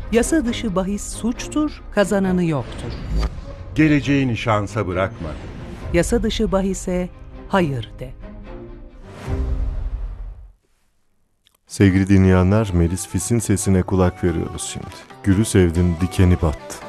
Yasa dışı bahis suçtur, kazananı yoktur. Geleceğini şansa bırakma. Yasa dışı bahise hayır de. Sevgili dinleyenler, Melis Fis'in sesine kulak veriyoruz şimdi. Gülü sevdim, dikeni battı.